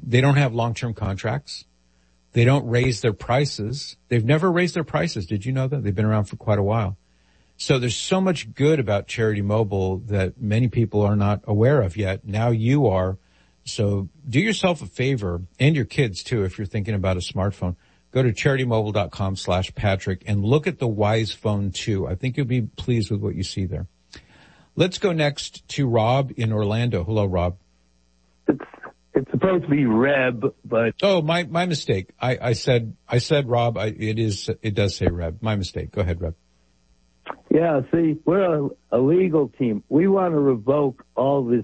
They don't have long-term contracts. They don't raise their prices. They've never raised their prices. Did you know that? They've been around for quite a while. So there's so much good about Charity Mobile that many people are not aware of yet. Now you are. So do yourself a favor, and your kids too, if you're thinking about a smartphone. Go to CharityMobile.com/Patrick and look at the Wise Phone 2. I think you'll be pleased with what you see there. Let's go next to Rob in Orlando. Hello, Rob. It's supposed to be Reb, but oh, my mistake. I said Rob. It does say Reb. My mistake. Go ahead, Reb. Yeah, see, we're a legal team. We want to revoke all this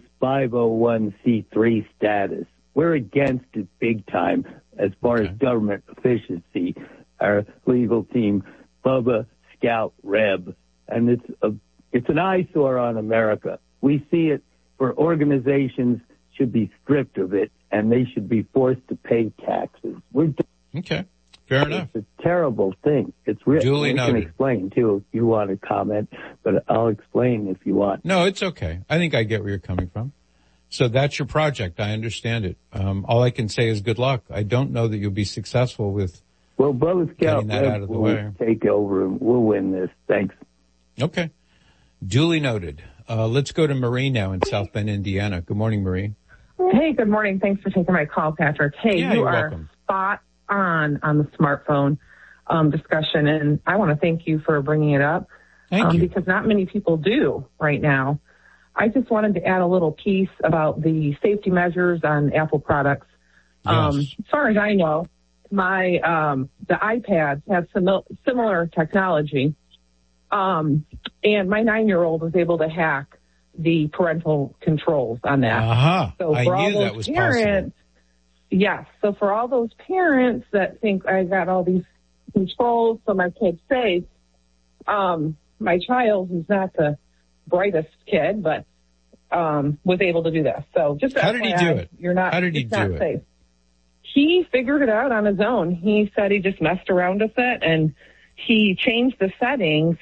501c3 status. We're against it big time as far as government efficiency. Our legal team, Bubba, Scout, Reb, and it's an eyesore on America. We see it for organizations should be stripped of it, and they should be forced to pay taxes. Okay, fair enough. It's a terrible thing. It's real. Duly noted. I can explain, too, if you want to comment, but I'll explain if you want. No, it's okay. I think I get where you're coming from. So that's your project. I understand it. All I can say is good luck. I don't know that you'll be successful with Bubba Scout getting that out of the way. Take over and we'll win this. Thanks. Okay. Duly noted. Let's go to Marie now in South Bend, Indiana. Good morning, Marie. Hey, good morning. Thanks for taking my call, Patrick. Hey, yeah, you are welcome. Spot on the smartphone discussion, and I want to thank you for bringing it up. Thank you. Because not many people do right now. I just wanted to add a little piece about the safety measures on Apple products. Yes. As far as I know, the iPads have similar technology, and my 9-year-old was able to hack the parental controls on that. So I for knew all those that was parents, possible. Yes. So for all those parents that think I got all these controls so my kid's safe, my child, who's not the brightest kid, but was able to do this. So just how did he do it? How did he do it? Safe. He figured it out on his own. He said he just messed around with it, and he changed the settings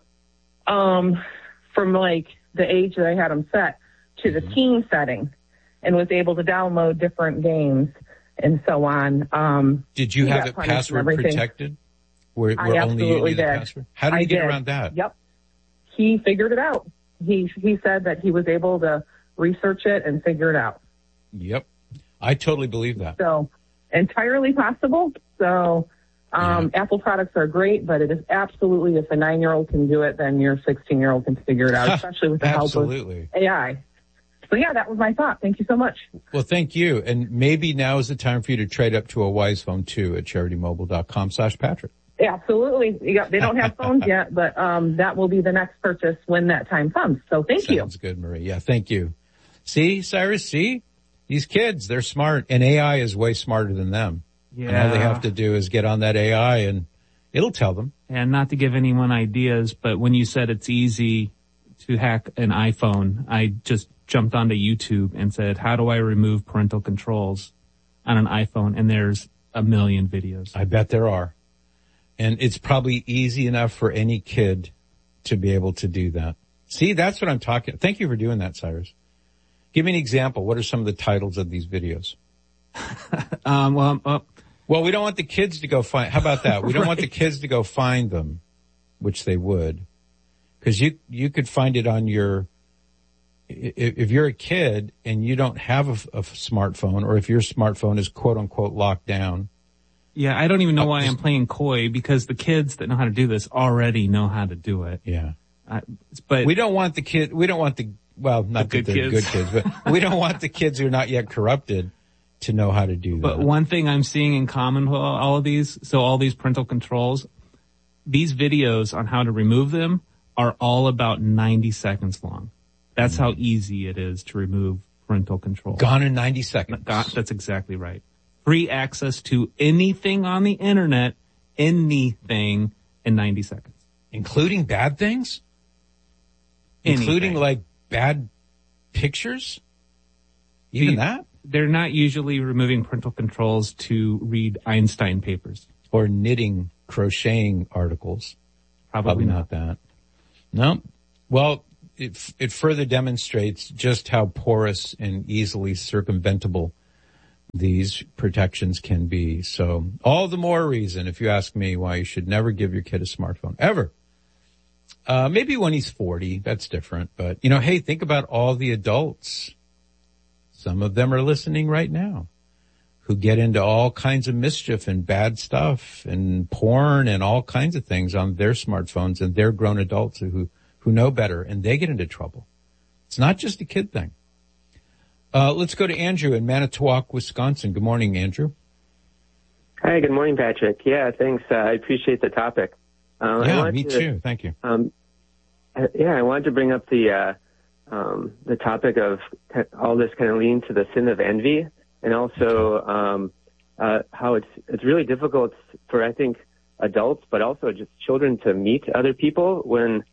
from like the age that I had him set to the teen setting, and was able to download different games and so on. Did you have it password protected? Where I only you knew the did. password? How did he get around that? Yep. He figured it out. He said that he was able to research it and figure it out. Yep. I totally believe that. So entirely possible. So Apple products are great, but it is absolutely, if a 9-year-old can do it, then your 16-year-old can figure it out, especially with the help of AI. So yeah, that was my thought. Thank you so much. Well, thank you. And maybe now is the time for you to trade up to a Wise Phone 2 at CharityMobile.com/Patrick. Absolutely. Yeah, they don't have phones yet, but that will be the next purchase when that time comes. So thank you. Sounds good, Marie. Yeah, thank you. See, Cyrus, these kids, they're smart, and AI is way smarter than them. Yeah. And all they have to do is get on that AI, and it'll tell them. And not to give anyone ideas, but when you said it's easy to hack an iPhone, I just jumped onto YouTube and said, how do I remove parental controls on an iPhone? And there's a million videos. I bet there are. And it's probably easy enough for any kid to be able to do that. See, that's what I'm talking. Thank you for doing that, Cyrus. Give me an example. What are some of the titles of these videos? Well, we don't want the kids to go find. How about that? We don't want the kids to go find them, which they would, because you could find it on your. If you're a kid and you don't have a smartphone, or if your smartphone is quote unquote locked down. Yeah, I don't even know why I'm playing coy, because the kids that know how to do this already know how to do it. Yeah. But we don't want not the good kids, but we don't want the kids who are not yet corrupted to know how to do that. But one thing I'm seeing in common with all of these, so all these parental controls, these videos on how to remove them are all about 90 seconds long. That's how easy it is to remove parental control. Gone in 90 seconds. That's exactly right. Free access to anything on the internet, anything in 90 seconds. Including bad things? Anything. Including like bad pictures? Even that? They're not usually removing parental controls to read Einstein papers. Or knitting, crocheting articles. Probably not that. No. Well, it further demonstrates just how porous and easily circumventable these protections can be. So all the more reason, if you ask me, why you should never give your kid a smartphone, ever. Maybe when he's 40, that's different. But, hey, think about all the adults. Some of them are listening right now who get into all kinds of mischief and bad stuff and porn and all kinds of things on their smartphones, and they're grown adults who know better, and they get into trouble. It's not just a kid thing. Let's go to Andrew in Manitowoc, Wisconsin. Good morning, Andrew. Hi, good morning, Patrick. Yeah, thanks. I appreciate the topic. Me too. Thank you. I wanted to bring up the topic of all this kind of leading to the sin of envy, and also how it's really difficult for, I think, adults, but also just children to meet other people when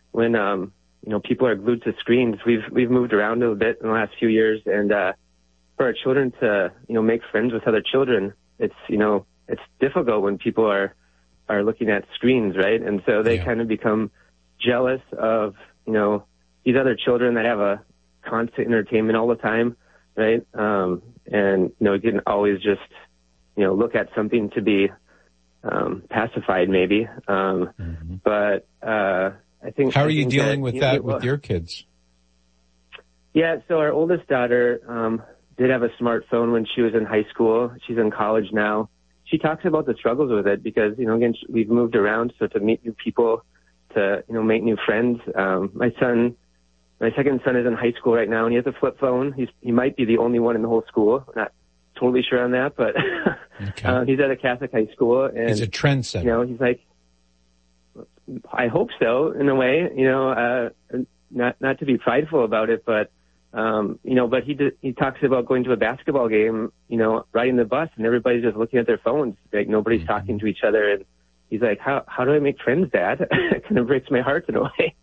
people are glued to screens. We've moved around a little bit in the last few years, and for our children to make friends with other children, it's difficult when people are looking at screens, right? And so they kind of become jealous of these other children that have a constant entertainment all the time, right? And you can always just look at something to be pacified, maybe. But I think. How are you dealing with that with your kids? Yeah, so our oldest daughter did have a smartphone when she was in high school. She's in college now. She talks about the struggles with it because, again, we've moved around, so to meet new people, to, make new friends. My second son is in high school right now, and he has a flip phone. He might be the only one in the whole school. I'm not totally sure on that, but he's at a Catholic high school. And he's a trendsetter. He's like, I hope so, in a way, not to be prideful about it, but but he talks about going to a basketball game, riding the bus, and everybody's just looking at their phones, like nobody's talking to each other. And he's like, how do I make friends, Dad? It kind of breaks my heart in a way,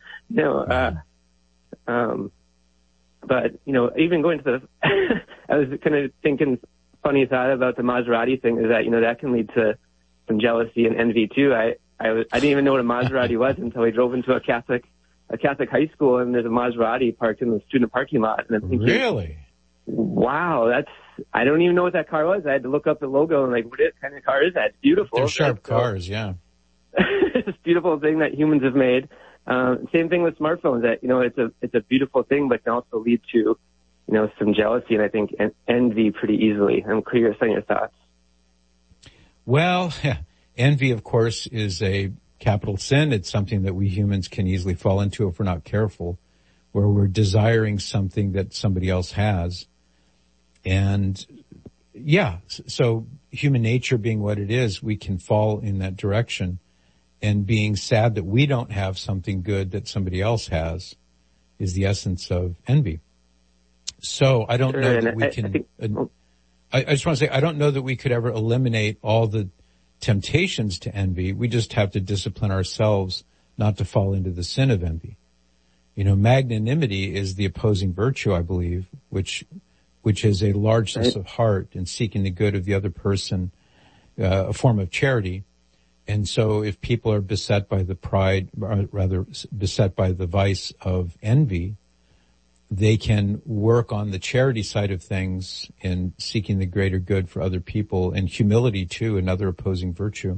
but even going to the, I was kind of thinking, funny thought about the Maserati thing is that that can lead to some jealousy and envy too. I didn't even know what a Maserati was until I drove into a Catholic high school, and there's a Maserati parked in the student parking lot. And I'm thinking, really? Wow, I don't even know what that car was. I had to look up the logo and what kind of car is that? It's beautiful. They're sharp cars, yeah. It's this beautiful thing that humans have made. Same thing with smartphones, that, it's a beautiful thing, but can also lead to, some jealousy and I think envy pretty easily. I'm curious on your thoughts. Well, envy, of course, is a capital sin. It's something that we humans can easily fall into if we're not careful, where we're desiring something that somebody else has. And so human nature being what it is, we can fall in that direction, and being sad that we don't have something good that somebody else has is the essence of envy. So I don't know that we can, I just want to say, I don't know that we could ever eliminate all the temptations to envy. We just have to discipline ourselves not to fall into the sin of envy. Magnanimity is the opposing virtue, I believe, which is a largeness of heart and seeking the good of the other person, a form of charity. And so if people are beset by the beset by the vice of envy, they can work on the charity side of things in seeking the greater good for other people, and humility too, another opposing virtue,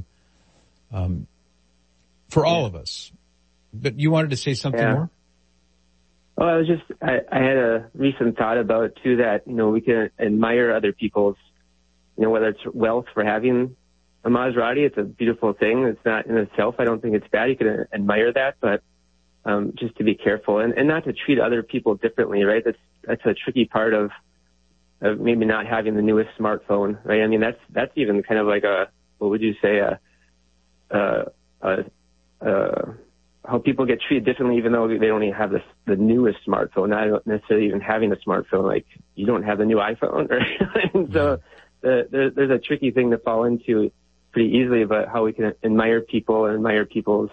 for all of us. But you wanted to say something more? Well, I had a recent thought about too that, we can admire other people's, whether it's wealth for having a Maserati. It's a beautiful thing. It's not in itself. I don't think it's bad. You can admire that, but just to be careful and not to treat other people differently, right? That's a tricky part of maybe not having the newest smartphone, right? I mean, that's even kind of like what would you say, how people get treated differently, even though they only have the newest smartphone, not necessarily even having a smartphone, like you don't have the new iPhone, right? And so there's a tricky thing to fall into pretty easily about how we can admire people and admire people's,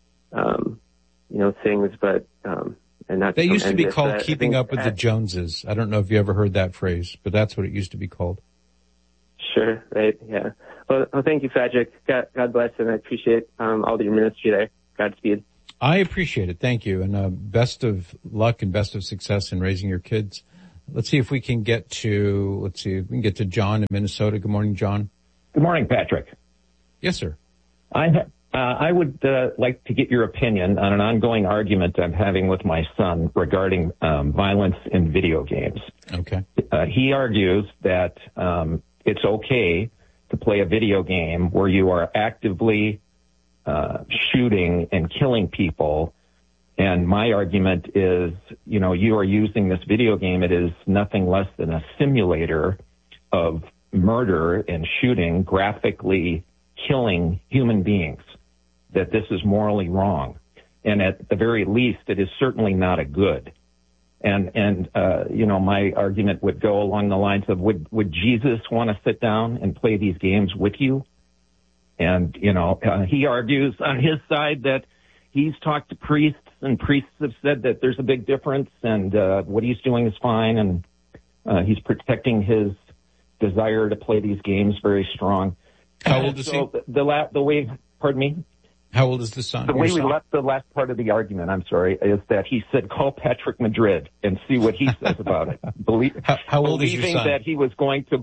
things, but, and not. They used to be called keeping up with the Joneses. I don't know if you ever heard that phrase, but that's what it used to be called. Sure. Right. Yeah. Well, thank you, Patrick. God bless, and I appreciate, all of your ministry there. Godspeed. I appreciate it. Thank you. And, best of luck and best of success in raising your kids Let's see if we can get to, John in Minnesota. Good morning, John. Good morning, Patrick. Yes, sir. I would like to get your opinion on an ongoing argument I'm having with my son regarding violence in video games. Okay. He argues that it's okay to play a video game where you are actively shooting and killing people. And my argument is, you are using this video game. It is nothing less than a simulator of murder and shooting, graphically killing human beings, that this is morally wrong. And at the very least, it is certainly not a good. And my argument would go along the lines of, would Jesus want to sit down and play these games with you? And, he argues on his side that he's talked to priests, and priests have said that there's a big difference, and what he's doing is fine, and he's protecting his desire to play these games very strong. How old is he? The way, pardon me? How old is the son? The way we left the last part of the argument, is that he said, call Patrick Madrid and see what he says about it. How old is your son? Believing that he was going to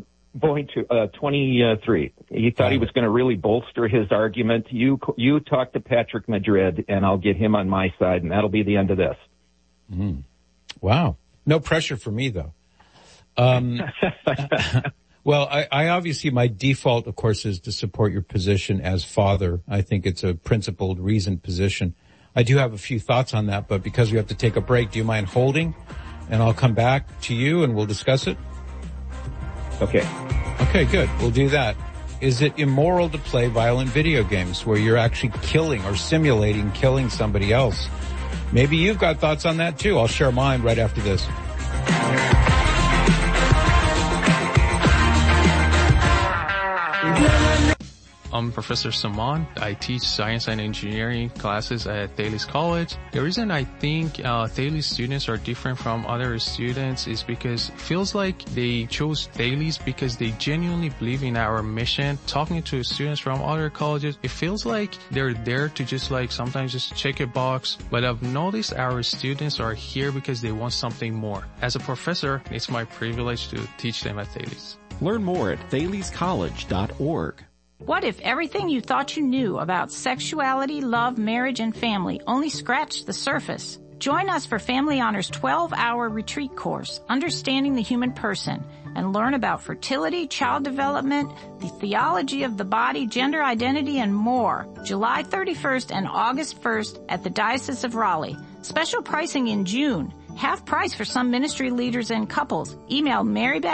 23. He thought he was going to really bolster his argument. You talk to Patrick Madrid, and I'll get him on my side, and that'll be the end of this. Mm. Wow. No pressure for me, though. Well, I obviously, my default, of course, is to support your position as father. I think it's a principled, reasoned position. I do have a few thoughts on that, but because we have to take a break, do you mind holding? And I'll come back to you and we'll discuss it. Okay. Okay, good. We'll do that. Is it immoral to play violent video games where you're actually killing or simulating killing somebody else? Maybe you've got thoughts on that too. I'll share mine right after this. I'm Professor Saman. I teach science and engineering classes at Thales College. The reason I think Thales students are different from other students is because it feels like they chose Thales because they genuinely believe in our mission. Talking to students from other colleges, it feels like they're there to sometimes just check a box. But I've noticed our students are here because they want something more. As a professor, it's my privilege to teach them at Thales. Learn more at thalescollege.org. What if everything you thought you knew about sexuality, love, marriage, and family only scratched the surface? Join us for Family Honor's 12-hour retreat course, Understanding the Human Person, and learn about fertility, child development, the theology of the body, gender identity, and more. July 31st and August 1st at the Diocese of Raleigh. Special pricing in June. Half price for some ministry leaders and couples. Email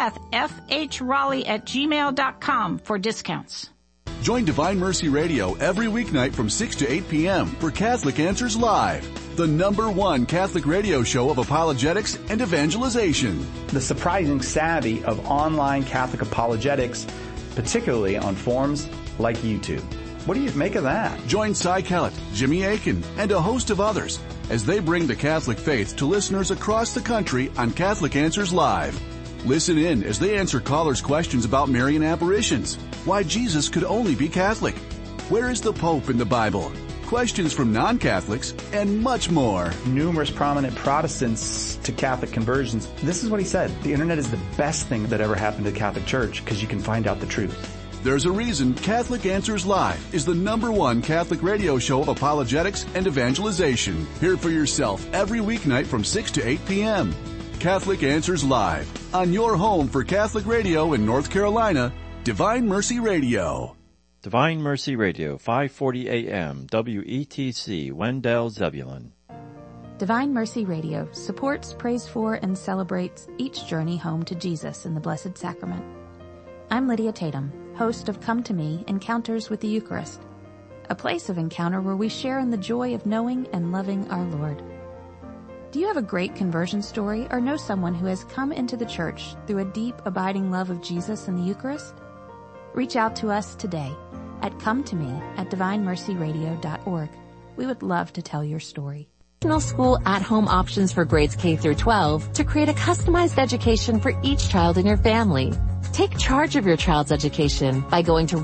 marybethfhraleigh@gmail.com for discounts. Join Divine Mercy Radio every weeknight from 6 to 8 p.m. for Catholic Answers Live, the #1 Catholic radio show of apologetics and evangelization. The surprising savvy of online Catholic apologetics, particularly on forums like YouTube. What do you make of that? Join Cy Kellett, Jimmy Akin, and a host of others as they bring the Catholic faith to listeners across the country on Catholic Answers Live. Listen in as they answer callers' questions about Marian apparitions, why Jesus could only be Catholic, where is the Pope in the Bible, questions from non-Catholics, and much more. Numerous prominent Protestants to Catholic conversions. This is what he said. The internet is the best thing that ever happened to the Catholic Church because you can find out the truth. There's a reason Catholic Answers Live is the #1 Catholic radio show of apologetics and evangelization. Hear for yourself every weeknight from 6 to 8 p.m. Catholic Answers Live, on your home for Catholic radio in North Carolina, Divine Mercy Radio. Divine Mercy Radio, 540 AM, WETC, Wendell, Zebulon. Divine Mercy Radio supports, prays for, and celebrates each journey home to Jesus in the Blessed Sacrament. I'm Lydia Tatum, host of Come to Me, Encounters with the Eucharist, a place of encounter where we share in the joy of knowing and loving our Lord. Do you have a great conversion story or know someone who has come into the church through a deep, abiding love of Jesus and the Eucharist? Reach out to us today at cometome@divinemercyradio.org. We would love to tell your story. School at-home options for grades K through 12 to create a customized education for each child in your family. Take charge of your child's education by going to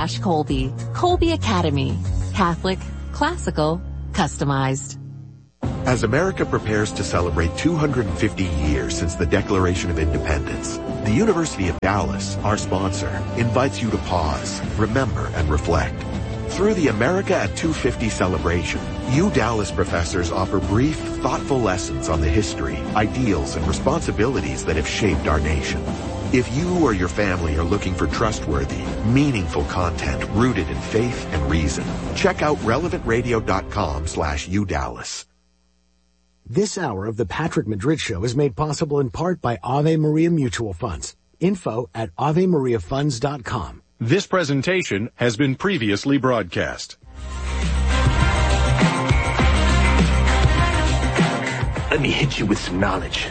relevantradio.com/Colby. Colby Academy. Catholic, classical, customized. As America prepares to celebrate 250 years since the Declaration of Independence, the University of Dallas, our sponsor, invites you to pause, remember, and reflect. Through the America at 250 celebration, Dallas professors offer brief, thoughtful lessons on the history, ideals, and responsibilities that have shaped our nation. If you or your family are looking for trustworthy, meaningful content rooted in faith and reason, check out relevantradio.com/UDallas. This hour of the Patrick Madrid Show is made possible in part by Ave Maria Mutual Funds. Info at AveMariaFunds.com. This presentation has been previously broadcast. Let me hit you with some knowledge.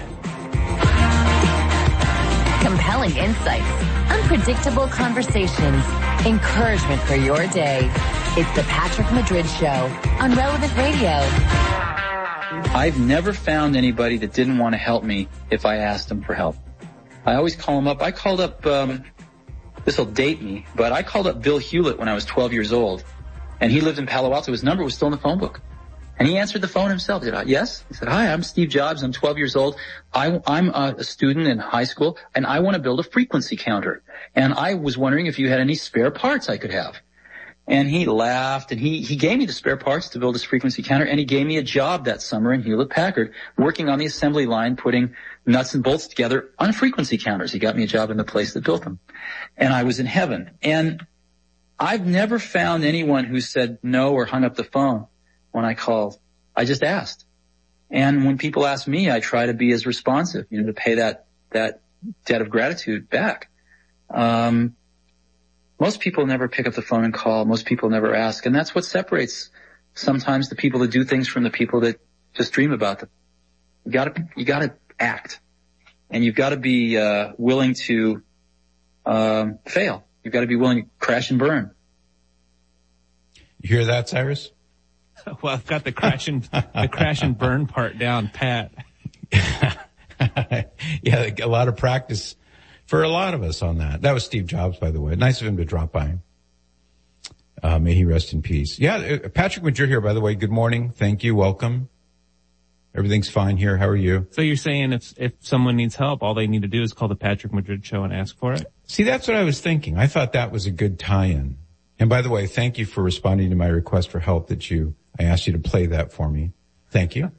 Compelling insights, unpredictable conversations, encouragement for your day. It's the Patrick Madrid Show on Relevant Radio. I've never found anybody that didn't want to help me if I asked them for help. I always call them up. I called up, this will date me, but I called up Bill Hewlett when I was 12 years old, and he lived in Palo Alto. His number was still in the phone book. And he answered the phone himself. He said, yes? He said, hi, I'm Steve Jobs. I'm 12 years old. I'm a student in high school, and I want to build a frequency counter. And I was wondering if you had any spare parts I could have. And he laughed, and he gave me the spare parts to build this frequency counter, and he gave me a job that summer in Hewlett-Packard, working on the assembly line, putting nuts and bolts together on frequency counters. He got me a job in the place that built them. And I was in heaven. And I've never found anyone who said no or hung up the phone when I called. I just asked. And when people ask me, I try to be as responsive, to pay that debt of gratitude back. Most people never pick up the phone and call. Most people never ask. And that's what separates sometimes the people that do things from the people that just dream about them. You gotta act. And you've got to be willing to fail. You've got to be willing to crash and burn. You hear that, Cyrus? Well, I've got the crash and burn part down pat. Yeah, a lot of practice for a lot of us on that. That was Steve Jobs, by the way. Nice of him to drop by. May he rest in peace. Yeah, Patrick Madrid here, by the way. Good morning. Thank you. Welcome. Everything's fine here. How are you? So you're saying if someone needs help, all they need to do is call the Patrick Madrid Show and ask for it? See, that's what I was thinking. I thought that was a good tie-in. And by the way, thank you for responding to my request for help I asked you to play that for me. Thank you.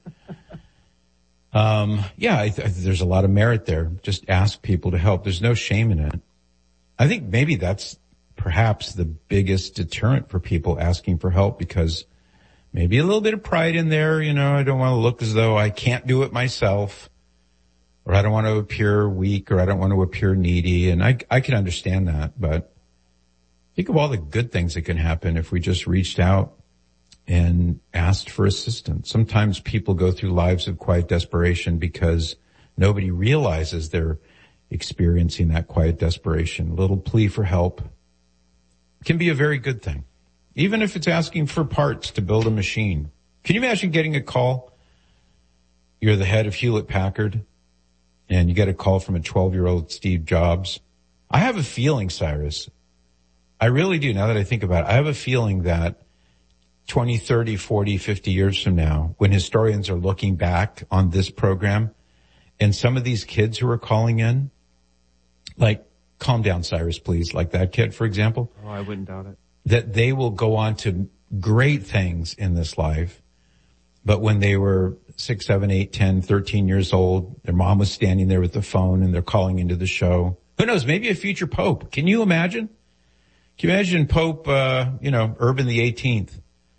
There's a lot of merit there. Just ask people to help. There's no shame in it. I think maybe that's perhaps the biggest deterrent for people asking for help, because maybe a little bit of pride in there. I don't want to look as though I can't do it myself, or I don't want to appear weak, or I don't want to appear needy. And I can understand that, but think of all the good things that can happen if we just reached out and asked for assistance. Sometimes people go through lives of quiet desperation because nobody realizes they're experiencing that quiet desperation. A little plea for help can be a very good thing, even if it's asking for parts to build a machine. Can you imagine getting a call? You're the head of Hewlett-Packard, and you get a call from a 12-year-old Steve Jobs. I have a feeling, Cyrus, I really do, now that I think about it, I have a feeling that 20, 30, 40, 50 years from now, when historians are looking back on this program, and some of these kids who are calling in, like, calm down, Cyrus, please, like that kid, for example. Oh, I wouldn't doubt it. That they will go on to great things in this life. But when they were 6, 7, 8, 10, 13 years old, their mom was standing there with the phone and they're calling into the show. Who knows, maybe a future pope. Can you imagine? Can you imagine Pope, Urban the 18th,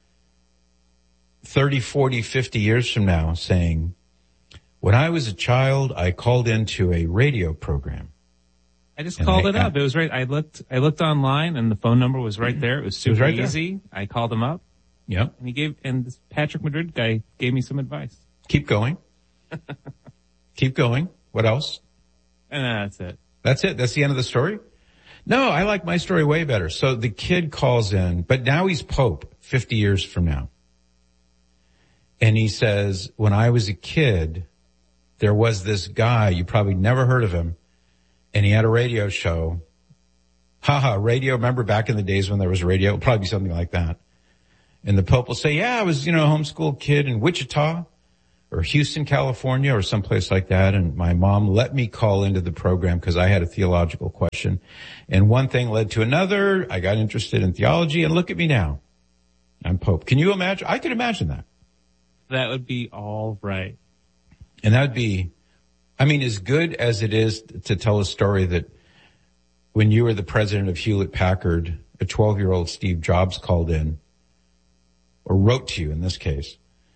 30, 40, 50 years from now saying, when I was a child, I called into a radio program. I just called it up. It was right. I looked online and the phone number was right there. It was super easy. I called him up. Yep. And this Patrick Madrid guy gave me some advice. Keep going. Keep going. What else? And that's it. That's it. That's the end of the story? No, I like my story way better. So the kid calls in, but now he's Pope 50 years from now. And he says, when I was a kid, there was this guy, you probably never heard of him, and he had a radio show. Radio. Remember back in the days when there was radio? It'll probably be something like that. And the Pope will say, yeah, I was, a homeschool kid in Wichita. or Houston, California, or someplace like that. And my mom let me call into the program because I had a theological question. And one thing led to another. I got interested in theology, and look at me now. I'm Pope. Can you imagine? I could imagine that. That would be all right. And that would be, I mean, as good as it is to tell a story that when you were the president of Hewlett Packard, a 12-year-old Steve Jobs called in, or wrote to you in this case.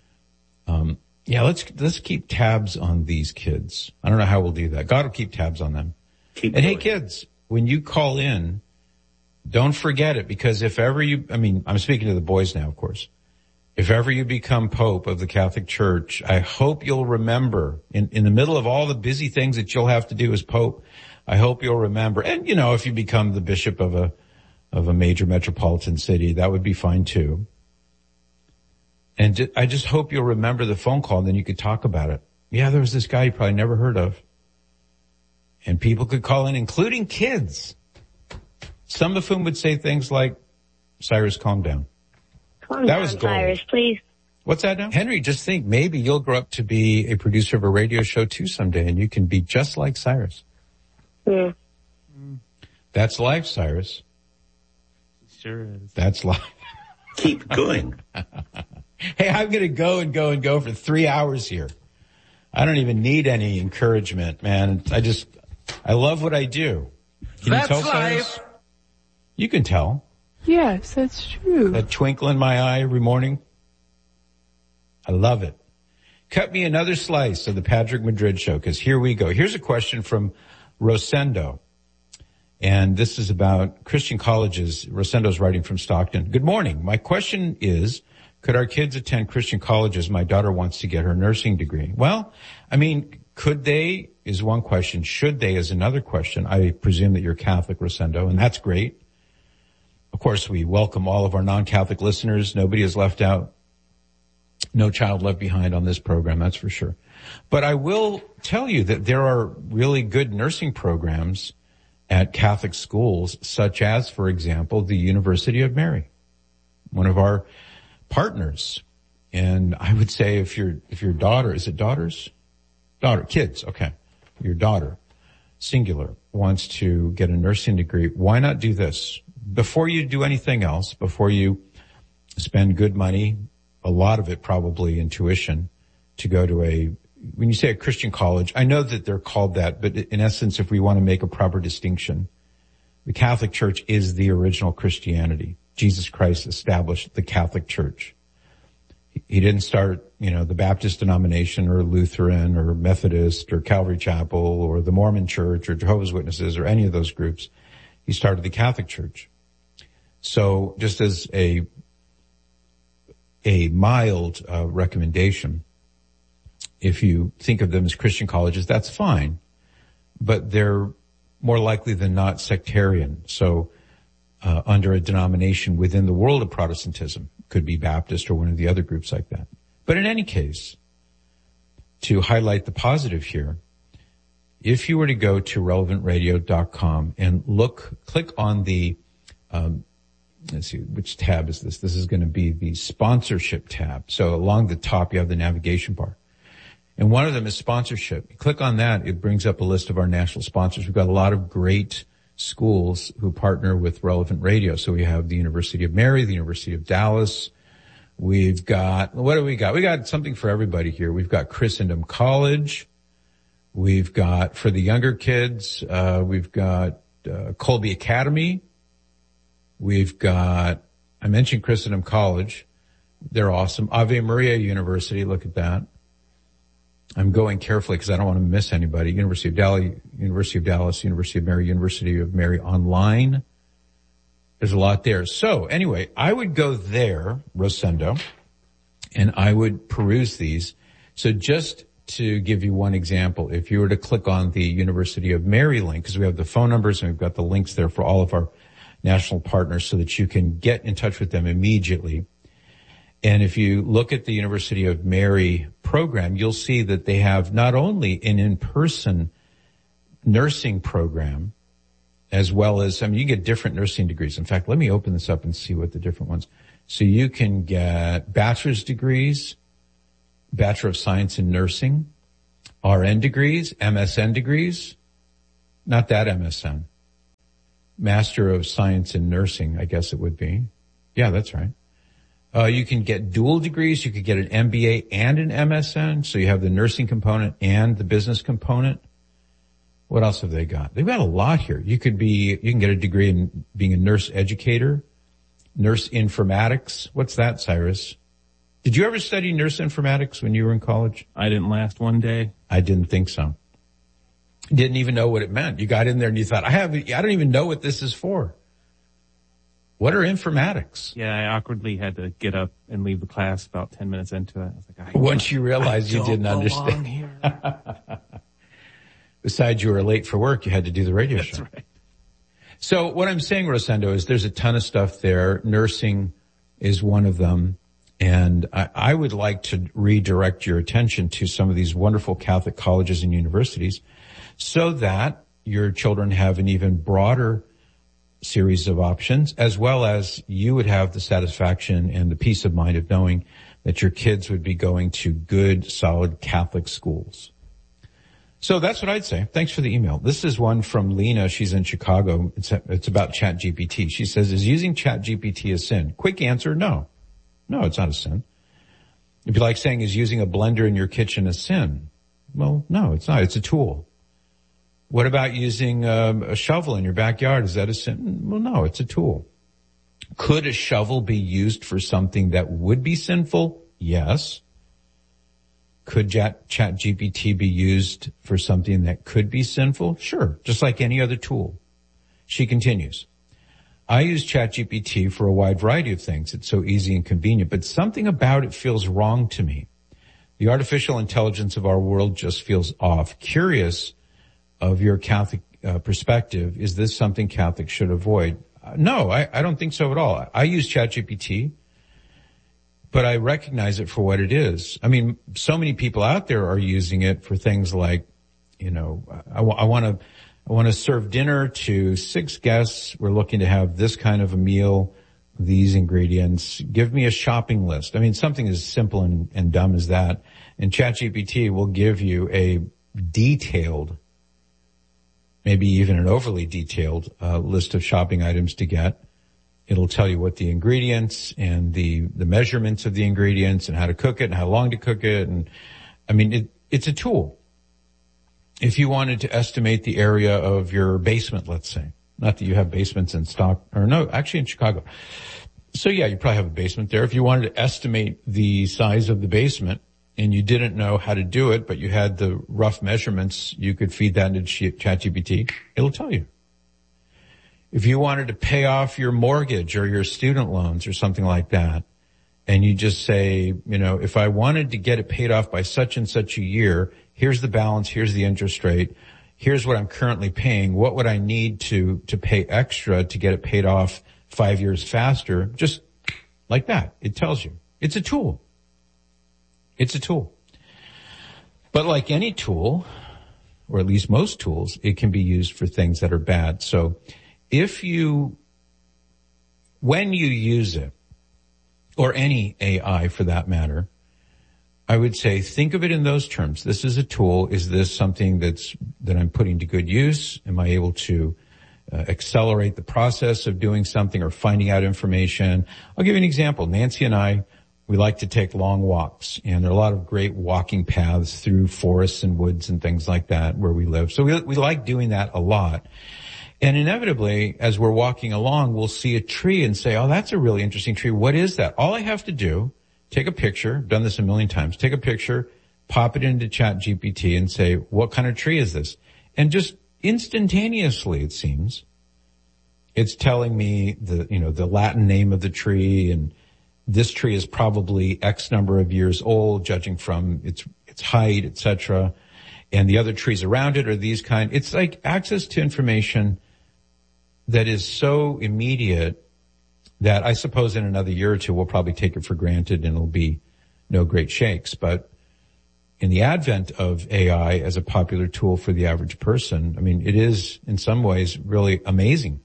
Yeah, let's keep tabs on these kids. I don't know how we'll do that. God will keep tabs on them. Hey kids, when you call in, don't forget it, because if ever I'm speaking to the boys now, of course. If ever you become Pope of the Catholic Church, I hope you'll remember in the middle of all the busy things that you'll have to do as Pope, I hope you'll remember. And if you become the bishop of a major metropolitan city, that would be fine too. And I just hope you'll remember the phone call, and then you could talk about it. Yeah, there was this guy you probably never heard of. And people could call in, including kids. Some of whom would say things like, Cyrus, calm down. Calm that down, was gold. Cyrus, please. What's that now? Henry, just think, maybe you'll grow up to be a producer of a radio show too someday, and you can be just like Cyrus. Yeah. That's life, Cyrus. Sure is. That's life. Keep going. Hey, I'm going to go and go and go for 3 hours here. I don't even need any encouragement, man. I love what I do. Can That's you tell, life. Cyrus? You can tell. Yes, that's true. That twinkle in my eye every morning. I love it. Cut me another slice of the Patrick Madrid Show, because here we go. Here's a question from Rosendo. And this is about Christian colleges. Rosendo's writing from Stockton. Good morning. My question is, could our kids attend Christian colleges? My daughter wants to get her nursing degree. Well, could they is one question. Should they is another question. I presume that you're Catholic, Rosendo, and that's great. Of course, we welcome all of our non-Catholic listeners. Nobody is left out. No child left behind on this program, that's for sure. But I will tell you that there are really good nursing programs at Catholic schools, such as, for example, the University of Mary, one of our partners. And I would say if your daughter, is it daughters? Kids, okay. Your daughter, singular, wants to get a nursing degree, why not do this? Before you do anything else, before you spend good money, a lot of it probably in tuition, to go to when you say a Christian college, I know that they're called that, but in essence, if we want to make a proper distinction, the Catholic Church is the original Christianity. Jesus Christ established the Catholic Church. He didn't start, the Baptist denomination or Lutheran or Methodist or Calvary Chapel or the Mormon Church or Jehovah's Witnesses or any of those groups. He started the Catholic Church. So just as a mild recommendation, if you think of them as Christian colleges, that's fine, but they're more likely than not sectarian. So under a denomination within the world of Protestantism, could be Baptist or one of the other groups like that. But in any case, to highlight the positive here, if you were to go to relevantradio.com and click on the, let's see, which tab is this? This is going to be the sponsorship tab. So along the top, you have the navigation bar. And one of them is sponsorship. You click on that, it brings up a list of our national sponsors. We've got a lot of great schools who partner with Relevant Radio. So we have the University of Mary, the University of Dallas. We've got, what do we got? We got something for everybody here. We've got Christendom College. We've got, for the younger kids, we've got Colby Academy. We've got, I mentioned Christendom College. They're awesome. Ave Maria University, look at that. I'm going carefully because I don't want to miss anybody. University of Dallas, University of Mary Online. There's a lot there. So anyway, I would go there, Rosendo, and I would peruse these. So just to give you one example, if you were to click on the University of Mary link, because we have the phone numbers and we've got the links there for all of our national partners so that you can get in touch with them immediately. And if you look at the University of Mary program, you'll see that they have not only an in-person nursing program, as well as, you get different nursing degrees. In fact, let me open this up and see what the different ones. So you can get bachelor's degrees, Bachelor of Science in Nursing, RN degrees, MSN degrees, not that MSN. Master of Science in Nursing, I guess it would be. Yeah, that's right. You can get dual degrees. You could get an MBA and an MSN. So you have the nursing component and the business component. What else have they got? They've got a lot here. You can get a degree in being a nurse educator, nurse informatics. What's that, Cyrus? Did you ever study nurse informatics when you were in college? I didn't last one day. I didn't think so. Didn't even know what it meant. You got in there and you thought, I don't even know what this is for. What are informatics? Yeah, I awkwardly had to get up and leave the class about 10 minutes into it. I was like, once you realized you didn't understand. Here. Besides, you were late for work. You had to do the radio show. That's right. So what I'm saying, Rosendo, is there's a ton of stuff there. Nursing is one of them. And I would like to redirect your attention to some of these wonderful Catholic colleges and universities so that your children have an even broader series of options, as well as you would have the satisfaction and the peace of mind of knowing that your kids would be going to good, solid Catholic schools. So that's what I'd say. Thanks for the email. This is one from Lena. She's in Chicago. It's about ChatGPT. She says, is using ChatGPT a sin? Quick answer, no. No, it's not a sin. It'd be like saying, is using a blender in your kitchen a sin? Well, no, it's not. It's a tool. What about using a shovel in your backyard? Is that a sin? Well, no, it's a tool. Could a shovel be used for something that would be sinful? Yes. Could ChatGPT be used for something that could be sinful? Sure, just like any other tool. She continues, I use ChatGPT for a wide variety of things. It's so easy and convenient, but something about it feels wrong to me. The artificial intelligence of our world just feels off. Curious of your Catholic perspective, is this something Catholics should avoid? No, I don't think so at all. I use ChatGPT, but I recognize it for what it is. I mean, so many people out there are using it for things like, I want to serve dinner to 6 guests. We're looking to have this kind of a meal, these ingredients. Give me a shopping list. I mean, something as simple and dumb as that. And ChatGPT will give you a detailed, maybe even an overly detailed list of shopping items to get. It'll tell you what the ingredients and the measurements of the ingredients and how to cook it and how long to cook it. And I mean, it's a tool. If you wanted to estimate the area of your basement, let's say, not that you have basements in stock, or no, actually in Chicago. So yeah, you probably have a basement there. If you wanted to estimate the size of the basement and you didn't know how to do it, but you had the rough measurements, you could feed that into ChatGPT. It'll tell you. If you wanted to pay off your mortgage or your student loans or something like that, and you just say, if I wanted to get it paid off by such and such a year, here's the balance, here's the interest rate, here's what I'm currently paying, what would I need to pay extra to get it paid off 5 years faster? Just like that. It tells you. It's a tool. It's a tool. But like any tool, or at least most tools, it can be used for things that are bad. So when you use it, or any AI for that matter, I would say think of it in those terms. This is a tool. Is this something that I'm putting to good use? Am I able to accelerate the process of doing something or finding out information? I'll give you an example. Nancy and I, we like to take long walks, and there are a lot of great walking paths through forests and woods and things like that where we live. So we like doing that a lot. And inevitably, as we're walking along, we'll see a tree and say, oh, that's a really interesting tree. What is that? All I have to do, take a picture, done this a million times, take a picture, pop it into ChatGPT and say, what kind of tree is this? And just instantaneously, it seems, it's telling me the Latin name of the tree, and this tree is probably X number of years old, judging from its height, etc. And the other trees around it are these kind. It's like access to information that is so immediate that I suppose in another year or two we'll probably take it for granted and it'll be no great shakes. But in the advent of AI as a popular tool for the average person, I mean, it is in some ways really amazing.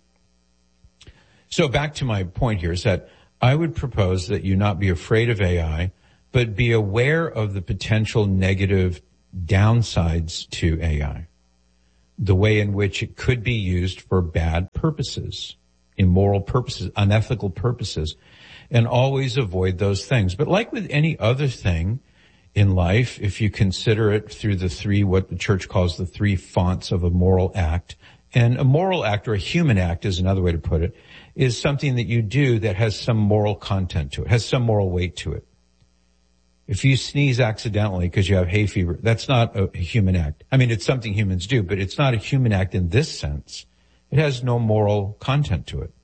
So back to my point here is that I would propose that you not be afraid of AI. but be aware of the potential negative downsides to AI, the way in which it could be used for bad purposes, immoral purposes, unethical purposes, and always avoid those things. But like with any other thing in life, if you consider it through the three, what the church calls the three fonts of a moral act, and a moral act, or a human act is another way to put it, is something that you do that has some moral content to it, has some moral weight to it. If you sneeze accidentally because you have hay fever, that's not a human act. I mean, it's something humans do, but it's not a human act in this sense. It has no moral content to it.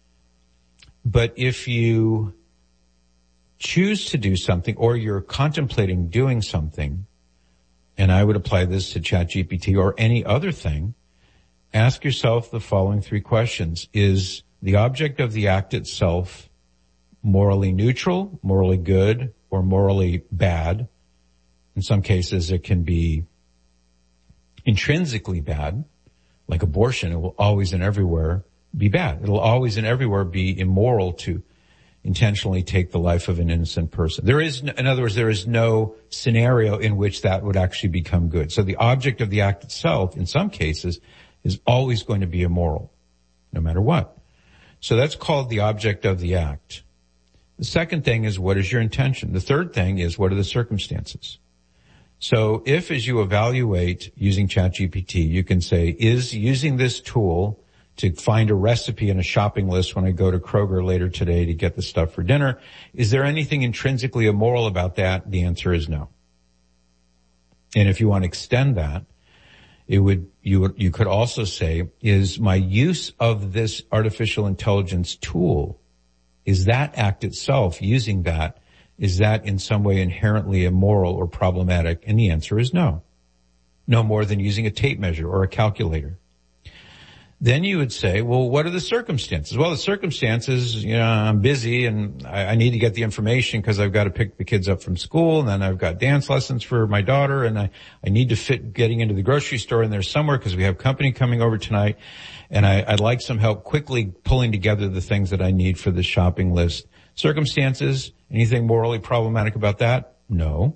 But if you choose to do something, or you're contemplating doing something, and I would apply this to ChatGPT or any other thing, ask yourself the following three questions. Is the object of the act itself morally neutral, morally good, or morally bad? In some cases, it can be intrinsically bad, like abortion. It will always and everywhere be bad. It'll always and everywhere be immoral to intentionally take the life of an innocent person. In other words, there is no scenario in which that would actually become good. So the object of the act itself, in some cases, is always going to be immoral, no matter what. So that's called the object of the act. The second thing is, what is your intention? The third thing is, what are the circumstances? So if, as you evaluate using ChatGPT, you can say, is using this tool to find a recipe in a shopping list when I go to Kroger later today to get the stuff for dinner, is there anything intrinsically immoral about that? The answer is no. And if you want to extend that, you could also say, is my use of this artificial intelligence tool, is that act itself, using that, is that in some way inherently immoral or problematic? And the answer is no. No more than using a tape measure or a calculator. Then you would say, well, what are the circumstances? Well, the circumstances, I'm busy and I need to get the information because I've got to pick the kids up from school, and then I've got dance lessons for my daughter, and I need to fit getting into the grocery store in there somewhere because we have company coming over tonight, and I'd like some help quickly pulling together the things that I need for the shopping list. Circumstances, anything morally problematic about that? No.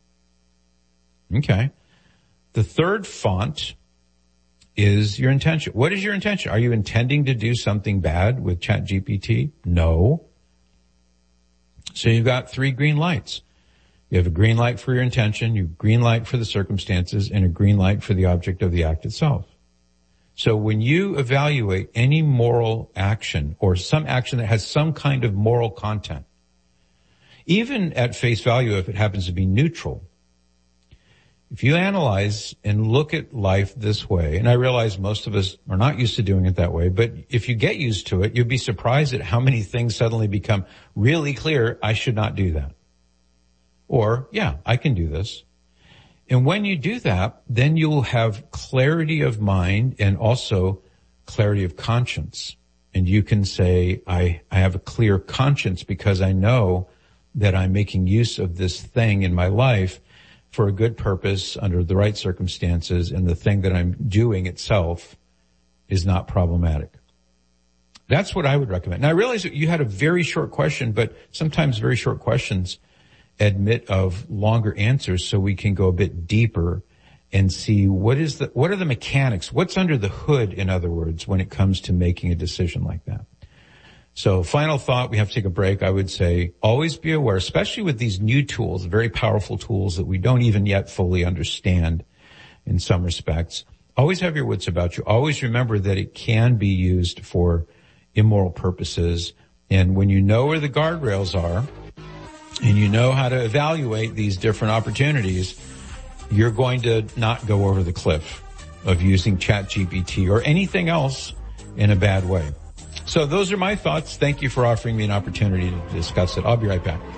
Okay. The third font is your intention. What is your intention? Are you intending to do something bad with ChatGPT? No. So you've got three green lights. You have a green light for your intention, you have a green light for the circumstances, and a green light for the object of the act itself. So when you evaluate any moral action or some action that has some kind of moral content, even at face value if it happens to be neutral, if you analyze and look at life this way, and I realize most of us are not used to doing it that way, but if you get used to it, you'll be surprised at how many things suddenly become really clear. I should not do that. Or, yeah, I can do this. And when you do that, then you'll have clarity of mind and also clarity of conscience. And you can say, I have a clear conscience because I know that I'm making use of this thing in my life for a good purpose under the right circumstances, and the thing that I'm doing itself is not problematic. That's what I would recommend. Now I realize that you had a very short question, but sometimes very short questions admit of longer answers, so we can go a bit deeper and see what are the mechanics, what's under the hood, in other words, when it comes to making a decision like that. So final thought, we have to take a break. I would say always be aware, especially with these new tools, very powerful tools that we don't even yet fully understand in some respects. Always have your wits about you. Always remember that it can be used for immoral purposes. And when you know where the guardrails are and you know how to evaluate these different opportunities, you're going to not go over the cliff of using ChatGPT or anything else in a bad way. So those are my thoughts. Thank you for offering me an opportunity to discuss it. I'll be right back.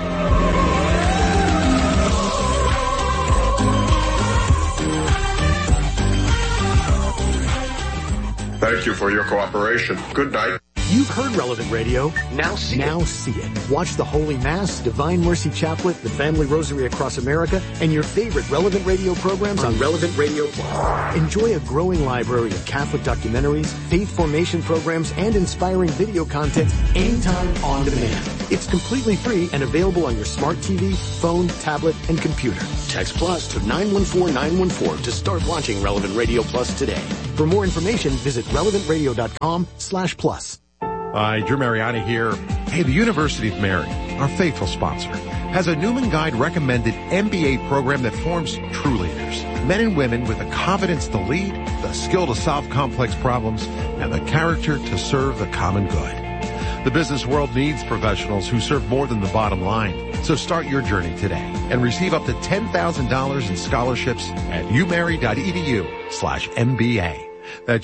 Thank you for your cooperation. Good night. You've heard Relevant Radio. Now see it. Watch the Holy Mass, Divine Mercy Chaplet, the Family Rosary Across America, and your favorite Relevant Radio programs on Relevant Radio Plus. Enjoy a growing library of Catholic documentaries, faith formation programs, and inspiring video content anytime on demand. It's completely free and available on your smart TV, phone, tablet, and computer. Text Plus to 914-914 to start watching Relevant Radio Plus today. For more information, visit relevantradio.com/plus. Hi, Drew Mariani here. Hey, the University of Mary, our faithful sponsor, has a Newman Guide recommended MBA program that forms true leaders. Men and women with the confidence to lead, the skill to solve complex problems, and the character to serve the common good. The business world needs professionals who serve more than the bottom line. So start your journey today and receive up to $10,000 in scholarships at umary.edu/MBA. That's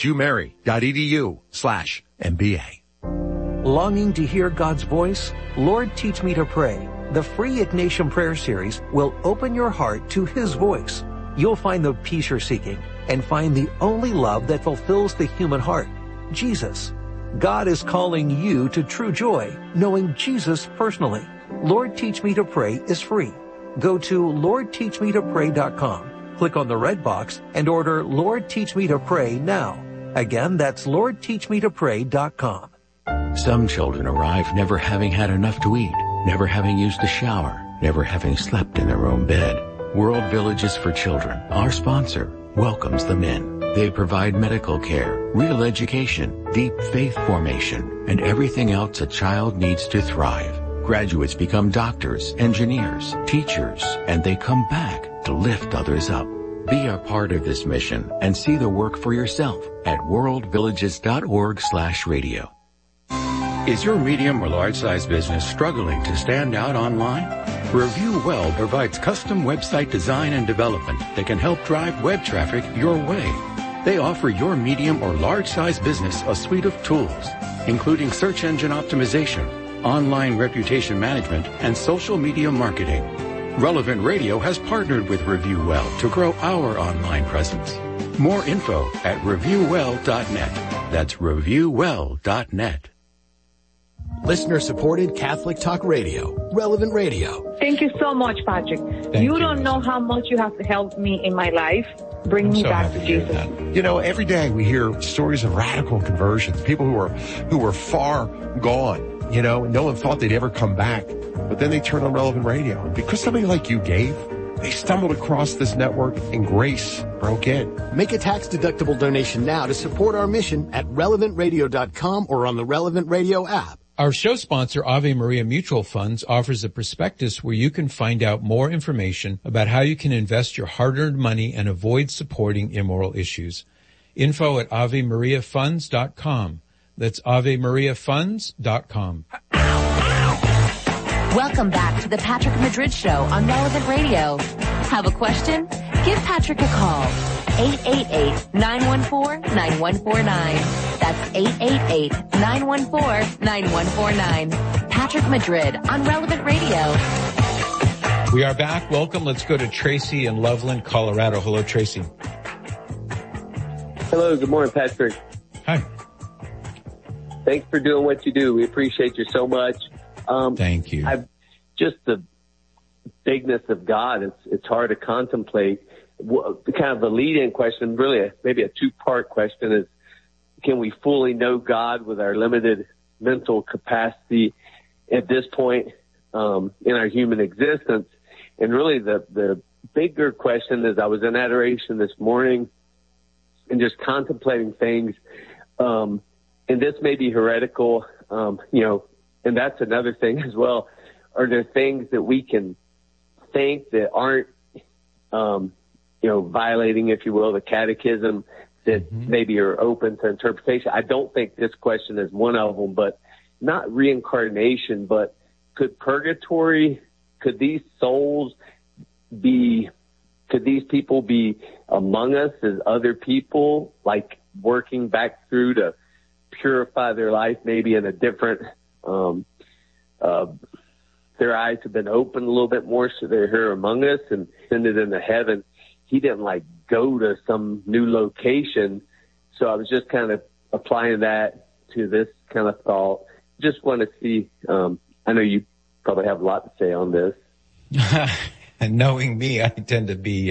umary.edu/MBA. Longing to hear God's voice? Lord, Teach Me to Pray. The free Ignatian Prayer Series will open your heart to His voice. You'll find the peace you're seeking and find the only love that fulfills the human heart, Jesus. God is calling you to true joy, knowing Jesus personally. Lord, Teach Me to Pray is free. Go to LordTeachMeToPray.com, click on the red box, and order Lord, Teach Me to Pray now. Again, that's LordTeachMeToPray.com. Some children arrive never having had enough to eat, never having used a shower, never having slept in their own bed. World Villages for Children, our sponsor, welcomes them in. They provide medical care, real education, deep faith formation, and everything else a child needs to thrive. Graduates become doctors, engineers, teachers, and they come back to lift others up. Be a part of this mission and see the work for yourself at worldvillages.org/radio. Is your medium or large-size business struggling to stand out online? Review Well provides custom website design and development that can help drive web traffic your way. They offer your medium or large-size business a suite of tools, including search engine optimization, online reputation management, and social media marketing. Relevant Radio has partnered with Review Well to grow our online presence. More info at reviewwell.net. That's reviewwell.net. Listener-supported Catholic Talk Radio, Relevant Radio. Thank you so much, Patrick. You don't know how much you have helped me in my life, bring me back to Jesus. You know, every day we hear stories of radical conversions, people who were far gone, you know, no one thought they'd ever come back, but then they turned on Relevant Radio. And because somebody like you gave, they stumbled across this network and grace broke in. Make a tax-deductible donation now to support our mission at relevantradio.com or on the Relevant Radio app. Our show sponsor, Ave Maria Mutual Funds, offers a prospectus where you can find out more information about how you can invest your hard-earned money and avoid supporting immoral issues. Info at AveMariaFunds.com. That's AveMariaFunds.com. Welcome back to the Patrick Madrid Show on Relevant Radio. Have a question? Give Patrick a call. 888-914-9149. That's 888-914-9149. Patrick Madrid on Relevant Radio. We are back. Welcome. Let's go to Tracy in Loveland, Colorado. Hello, Tracy. Hello. Good morning, Patrick. Hi. Thanks for doing what you do. We appreciate you so much. Thank you. Just the bigness of God. It's hard to contemplate. Kind of the lead-in question, really maybe a two-part question is, can we fully know God with our limited mental capacity at this point in our human existence? And really the bigger question is, I was in adoration this morning and just contemplating things, and this may be heretical, and that's another thing as well. Are there things that we can think that aren't, violating, if you will, the catechism that maybe are open to interpretation? I don't think this question is one of them, but not reincarnation, but could purgatory, could these people be among us as other people, like working back through to purify their life, maybe in a different, their eyes have been opened a little bit more, so they're here among us and ascended into heaven. He didn't go to some new location. So I was just kind of applying that to this kind of thought. Just want to see, I know you probably have a lot to say on this. And knowing me, I tend to be,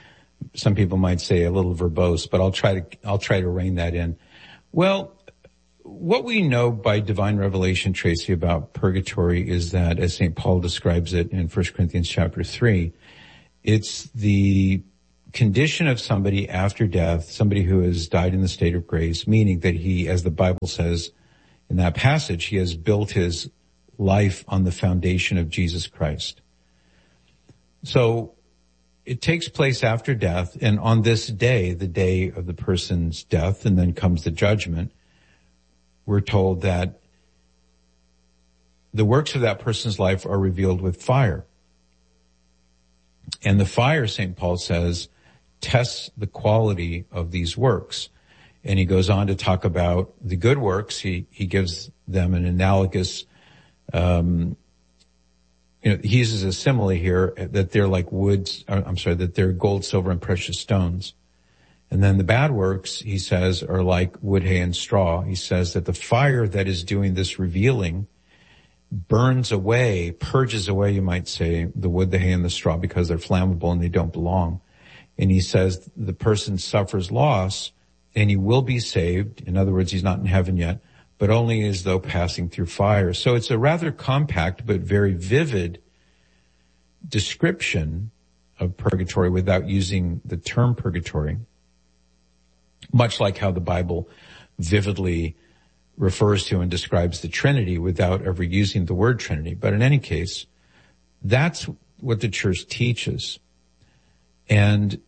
some people might say a little verbose, but I'll try to rein that in. Well, what we know by divine revelation, Tracy, about purgatory is that, as St. Paul describes it in 1 Corinthians chapter 3, it's the condition of somebody after death, somebody who has died in the state of grace, meaning that he, as the Bible says in that passage, he has built his life on the foundation of Jesus Christ. So it takes place after death, and on this day, the day of the person's death, and then comes the judgment, we're told that the works of that person's life are revealed with fire. And the fire, St. Paul says, tests the quality of these works. And he goes on to talk about the good works. He gives them an analogous, he uses a simile here that they're like that they're gold, silver, and precious stones. And then the bad works, he says, are like wood, hay, and straw. He says that the fire that is doing this revealing burns away, purges away, you might say, the wood, the hay, and the straw because they're flammable and they don't belong. And he says the person suffers loss and he will be saved. In other words, he's not in heaven yet, but only as though passing through fire. So it's a rather compact but very vivid description of purgatory without using the term purgatory, much like how the Bible vividly refers to and describes the Trinity without ever using the word Trinity. But in any case, that's what the church teaches. And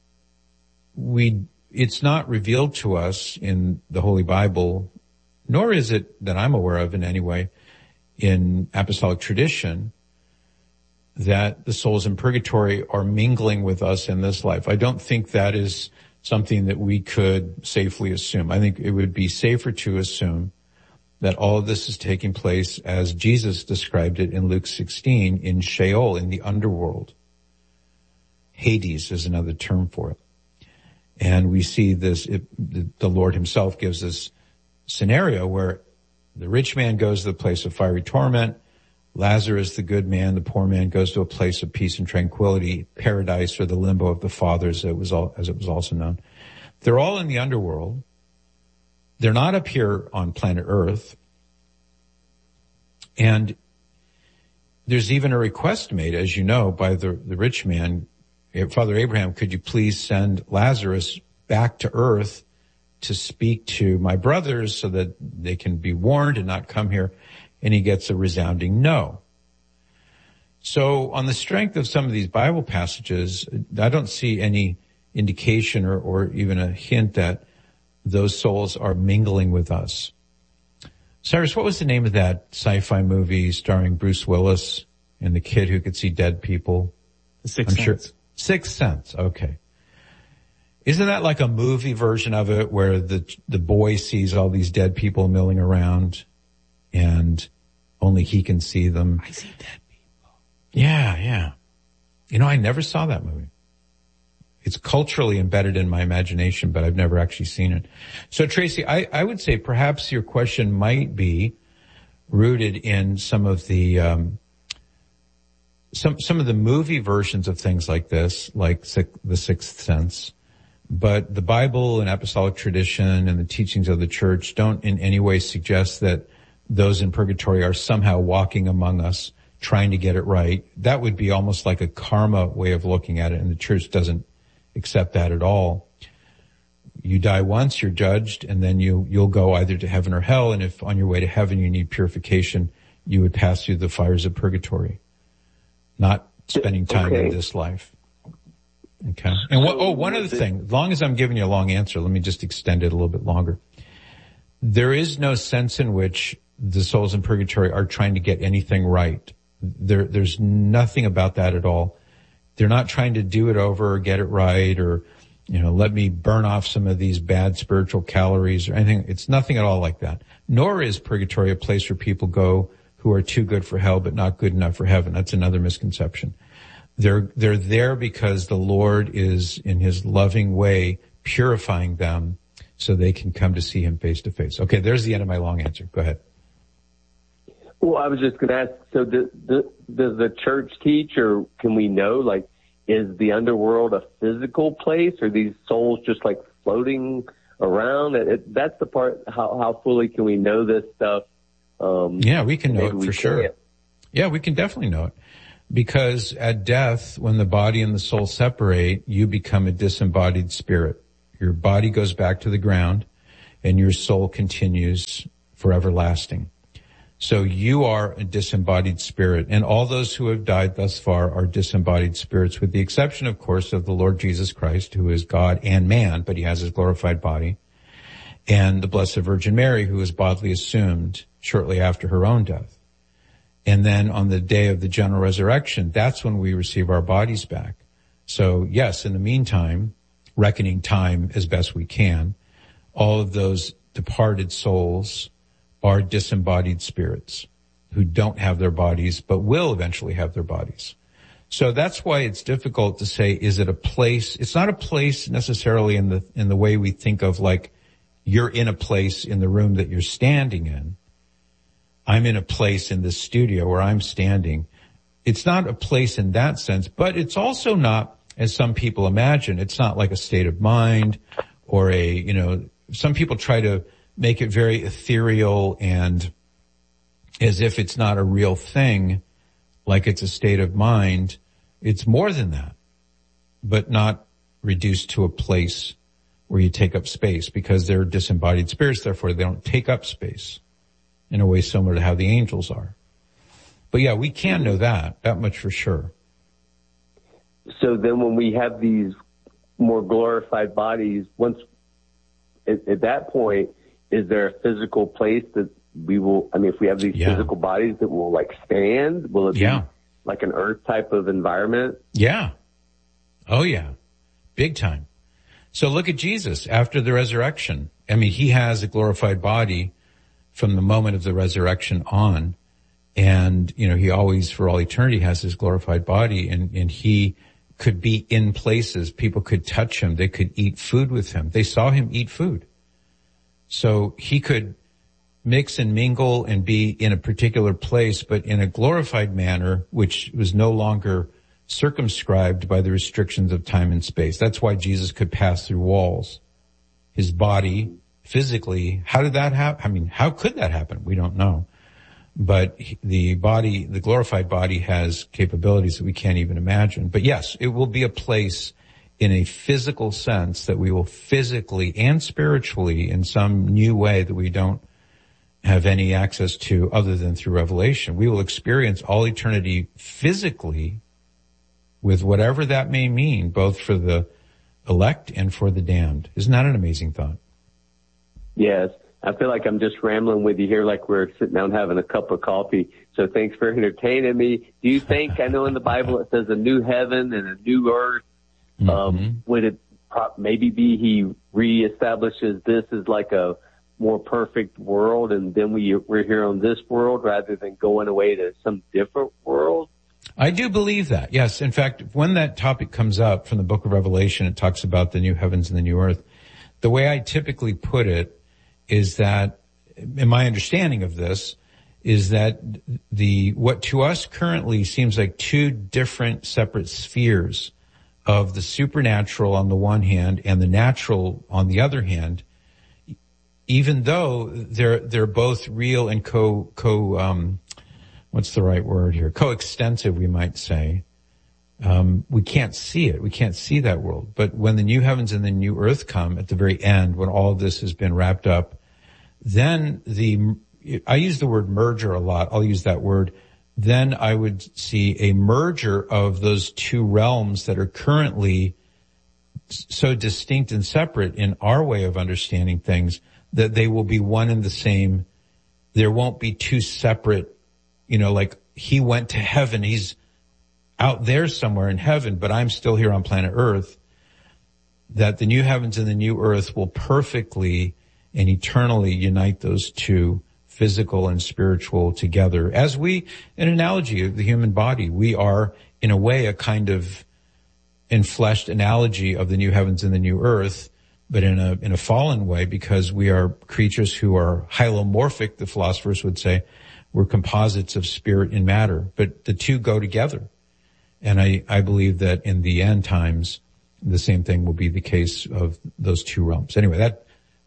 it's not revealed to us in the Holy Bible, nor is it that I'm aware of in any way in apostolic tradition, that the souls in purgatory are mingling with us in this life. I don't think that is something that we could safely assume. I think it would be safer to assume that all of this is taking place as Jesus described it in Luke 16 in Sheol, in the underworld. Hades is another term for it. And we see this, the Lord himself gives this scenario where the rich man goes to the place of fiery torment, Lazarus, the good man, the poor man, goes to a place of peace and tranquility, paradise, or the limbo of the fathers, as it was also known. They're all in the underworld. They're not up here on planet Earth. And there's even a request made, as you know, by the rich man, Father Abraham, could you please send Lazarus back to Earth to speak to my brothers so that they can be warned and not come here? And he gets a resounding no. So on the strength of some of these Bible passages, I don't see any indication or even a hint that those souls are mingling with us. Cyrus, what was the name of that sci-fi movie starring Bruce Willis and the kid who could see dead people? The Sixth Sense. Sixth Sense, okay. Isn't that like a movie version of it where the boy sees all these dead people milling around and only he can see them? I see dead people. Yeah. I never saw that movie. It's culturally embedded in my imagination, but I've never actually seen it. So Tracy, I would say perhaps your question might be rooted in some of the, some of the movie versions of things like this, like The Sixth Sense. But the Bible and apostolic tradition and the teachings of the church don't in any way suggest that those in purgatory are somehow walking among us trying to get it right. That would be almost like a karma way of looking at it, and the church doesn't accept that at all. You die once, you're judged, and then you'll go either to heaven or hell, and if on your way to heaven you need purification, you would pass through the fires of purgatory, not spending time in this life. Okay. And one other thing, as long as I'm giving you a long answer, let me just extend it a little bit longer. There is no sense in which the souls in purgatory are trying to get anything right. There's nothing about that at all. They're not trying to do it over or get it right or, let me burn off some of these bad spiritual calories or anything. It's nothing at all like that. Nor is purgatory a place where people go who are too good for hell but not good enough for heaven. That's another misconception. They're there because the Lord is in his loving way purifying them so they can come to see him face to face. Okay, there's the end of my long answer. Go ahead. Well, I was just going to ask, so does the church teach, or can we know, is the underworld a physical place, or these souls just floating around? That's the part. How fully can we know this stuff? Yeah, we can know it for sure. Yeah, we can definitely know it. Because at death, when the body and the soul separate, you become a disembodied spirit. Your body goes back to the ground and your soul continues for everlasting. So you are a disembodied spirit, and all those who have died thus far are disembodied spirits, with the exception, of course, of the Lord Jesus Christ, who is God and man, but he has his glorified body, and the Blessed Virgin Mary, who was bodily assumed shortly after her own death. And then on the day of the general resurrection, that's when we receive our bodies back. So yes, in the meantime, reckoning time as best we can, all of those departed souls are disembodied spirits who don't have their bodies, but will eventually have their bodies. So that's why it's difficult to say, is it a place? It's not a place necessarily in the way we think of, like, you're in a place in the room that you're standing in. I'm in a place in this studio where I'm standing. It's not a place in that sense, but it's also not, as some people imagine, it's not like a state of mind or some people try to make it very ethereal and as if it's not a real thing, like it's a state of mind. It's more than that, but not reduced to a place where you take up space, because they're disembodied spirits, therefore they don't take up space in a way similar to how the angels are. But yeah, we can know that much for sure. So then when we have these more glorified bodies, once at that point, is there a physical place that we will, if we have these physical bodies that will like stand, will it be like an earth type of environment? Yeah. Oh yeah. Big time. So look at Jesus after the resurrection. He has a glorified body from the moment of the resurrection on. And, he always, for all eternity, has his glorified body, and he could be in places. People could touch him. They could eat food with him. They saw him eat food. So he could mix and mingle and be in a particular place, but in a glorified manner, which was no longer circumscribed by the restrictions of time and space. That's why Jesus could pass through walls. His body, physically, how did that happen? How could that happen? We don't know. But the glorified body has capabilities that we can't even imagine. But yes, it will be a place in a physical sense that we will physically and spiritually, in some new way that we don't have any access to other than through revelation, we will experience all eternity physically, with whatever that may mean, both for the elect and for the damned. Isn't that an amazing thought? Yes. I feel like I'm just rambling with you here, like we're sitting down having a cup of coffee. So thanks for entertaining me. Do you think, I know in the Bible it says a new heaven and a new earth. Would it maybe be he reestablishes this as like a more perfect world, and then we're here on this world rather than going away to some different world? I do believe that, yes. In fact, when that topic comes up from the book of Revelation, it talks about the new heavens and the new earth. The way I typically put it is that, in my understanding of this, is that what to us currently seems like two different separate spheres of the supernatural on the one hand and the natural on the other hand, even though they're both real and what's the right word here? Coextensive, we might say. We can't see it. We can't see that world. But when the new heavens and the new earth come at the very end, when all of this has been wrapped up, then I use the word merger a lot. I'll use that word. Then I would see a merger of those two realms that are currently so distinct and separate in our way of understanding things that they will be one and the same. There won't be two separate, like he went to heaven. He's out there somewhere in heaven, but I'm still here on planet Earth. That the new heavens and the new earth will perfectly and eternally unite those two, physical and spiritual, together. As an analogy of the human body, we are in a way a kind of enfleshed analogy of the new heavens and the new earth, but in a fallen way, because we are creatures who are hylomorphic, the philosophers would say. We're composites of spirit and matter, but the two go together. And I believe that in the end times, the same thing will be the case of those two realms. Anyway,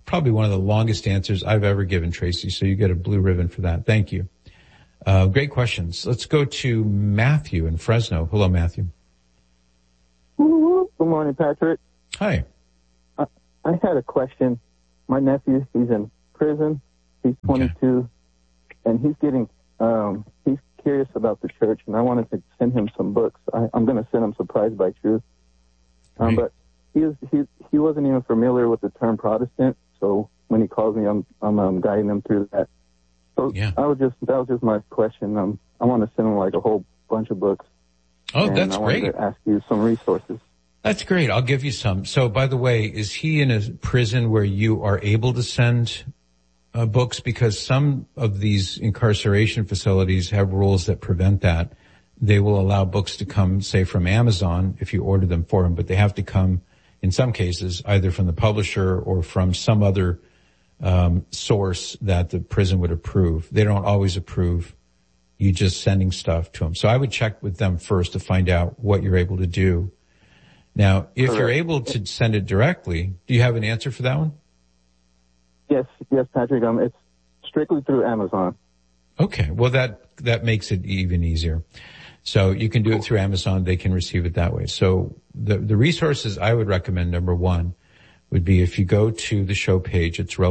probably one of the longest answers I've ever given, Tracy. So you get a blue ribbon for that. Thank you. Great questions. Let's go to Matthew in Fresno. Hello, Matthew. Good morning, Patrick. Hi. I had a question. My nephew, he's in prison. He's 22, and he's getting, he's curious about the church, and I wanted to send him some books. I'm going to send him Surprised by Truth. But he wasn't even familiar with the term Protestant, so when he calls me, I'm guiding him through that. So that was just my question. I want to send him like a whole bunch of books. Oh, that's great. I wanted to ask you some resources. That's great. I'll give you some. So, by the way, is he in a prison where you are able to send books? Because some of these incarceration facilities have rules that prevent that. They will allow books to come, say, from Amazon if you order them for them, but they have to come, in some cases, either from the publisher or from some other source that the prison would approve. They don't always approve you just sending stuff to them. So I would check with them first to find out what you're able to do. Now, if you're able to send it directly, do you have an answer for that one? Yes, Patrick. It's strictly through Amazon. Okay. Well, that makes it even easier. So you can do it through Amazon. They can receive it that way. So the resources I would recommend, number one, would be if you go to the show page, it's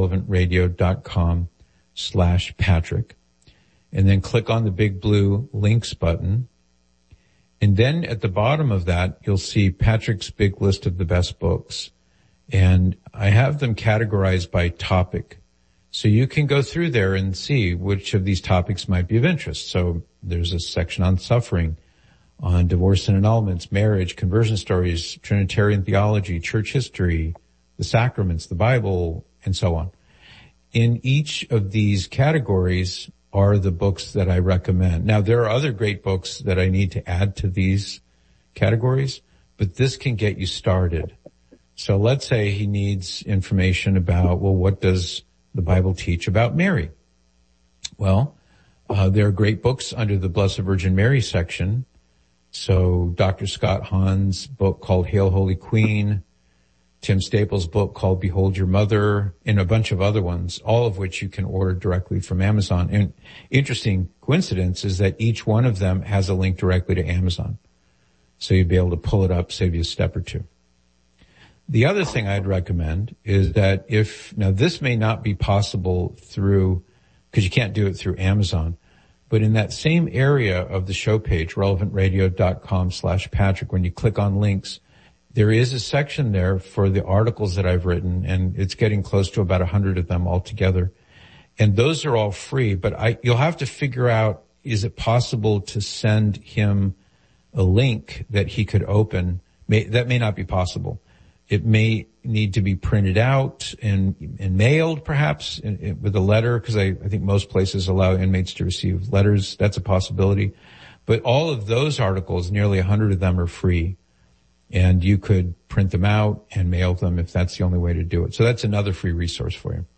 relevantradio.com/Patrick, and then click on the big blue links button. And then at the bottom of that, you'll see Patrick's big list of the best books. And I have them categorized by topic. So you can go through there and see which of these topics might be of interest. So there's a section on suffering, on divorce and annulments, marriage, conversion stories, Trinitarian theology, church history, the sacraments, the Bible, and so on. In each of these categories are the books that I recommend. Now, there are other great books that I need to add to these categories, but this can get you started. So let's say he needs information about, well, what does the Bible teach about Mary? Well, there are great books under the Blessed Virgin Mary section. So Dr. Scott Hahn's book called Hail Holy Queen, Tim Staples' book called Behold Your Mother, and a bunch of other ones, all of which you can order directly from Amazon. And interesting coincidence is that each one of them has a link directly to Amazon. So you'd be able to pull it up, save you a step or two. The other thing I'd recommend is that now this may not be possible because you can't do it through Amazon, but in that same area of the show page, relevantradio.com/Patrick, when you click on links, there is a section there for the articles that I've written, and it's getting close to about 100 of them altogether. And those are all free, but you'll have to figure out, is it possible to send him a link that he could open? That may not be possible. It may need to be printed out and mailed, perhaps, with a letter, because I think most places allow inmates to receive letters. That's a possibility. But all of those articles, nearly 100 of them, are free. And you could print them out and mail them if that's the only way to do it. So that's another free resource for you.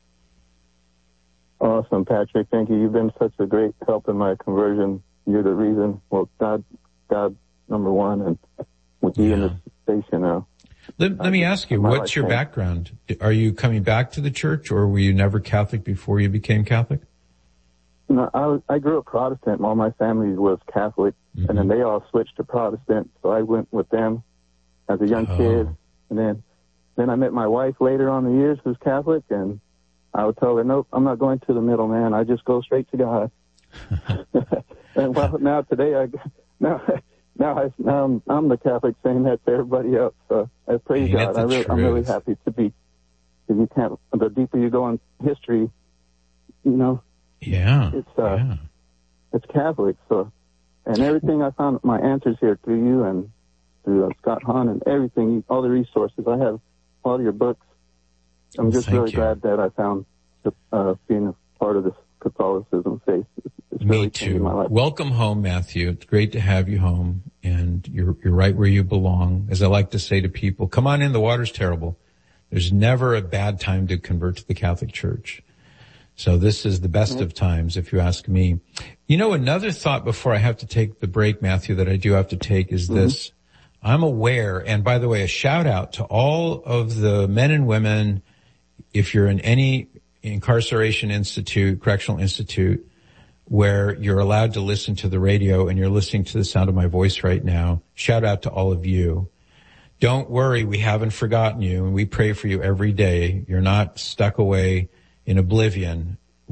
Awesome, Patrick. Thank you. You've been such a great help in my conversion. You're the reason. Well, God, number one, and with you in this station now. Let me ask you, what's your background? Are you coming back to the church, or were you never Catholic before you became Catholic? No, I grew up Protestant. All my family was Catholic, and then they all switched to Protestant. So I went with them as a young kid, and then I met my wife later on in the years who's Catholic, and I would tell her, nope, I'm not going to the middleman. I just go straight to God. And well, now today I'm the Catholic saying that to everybody else. So I praise God. I'm really happy to be. If you can't, the deeper you go in history, it's Catholic. So, and everything I found my answers here through you and through Scott Hahn and everything, all the resources. I have all your books. I'm just really glad that I found being a part of this Catholicism faith. It's really changed my life. Welcome home, Matthew. It's great to have you home, and you're right where you belong. As I like to say to people, come on in, the water's terrible. There's never a bad time to convert to the Catholic Church. So this is the best of times, if you ask me. Another thought before I have to take the break, Matthew, that I do have to take is this. I'm aware, and by the way, a shout out to all of the men and women if you're in any incarceration institute, correctional institute, where you're allowed to listen to the radio and you're listening to the sound of my voice right now, shout out to all of you. Don't worry, we haven't forgotten you, and we pray for you every day. You're not stuck away in oblivion.